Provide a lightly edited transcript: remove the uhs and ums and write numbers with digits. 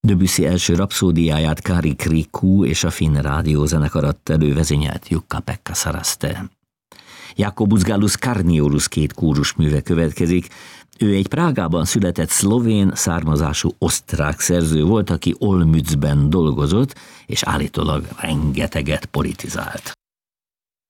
Debussy első rapszódiáját Kari Krikú és a Finn Rádiózenekar adta elő, vezényelt Jukka-Pekka Saraste. Jacobus Gallus Carniolus két kórusműve következik. Ő egy Prágában született szlovén származású osztrák szerző volt, aki Olmützben dolgozott, és állítólag rengeteget politizált.